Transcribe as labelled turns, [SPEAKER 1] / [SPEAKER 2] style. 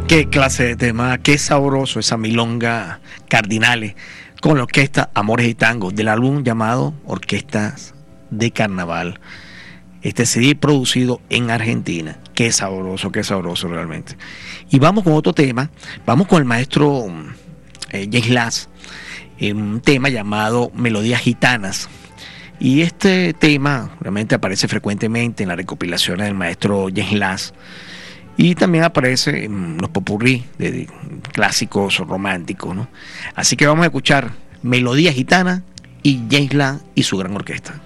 [SPEAKER 1] Qué clase de tema, qué sabroso esa milonga Cardinales con la orquesta Amores y Tangos del álbum llamado Orquestas de Carnaval. Este CD producido en Argentina. Qué sabroso realmente. Y vamos con otro tema, vamos con el maestro James Last, un tema llamado Melodías Gitanas. Y este tema realmente aparece frecuentemente en las recopilaciones del maestro James Last. Y también aparece en los popurrí de clásicos románticos, ¿no? Así que vamos a escuchar Melodía Gitana y James Last y su gran orquesta.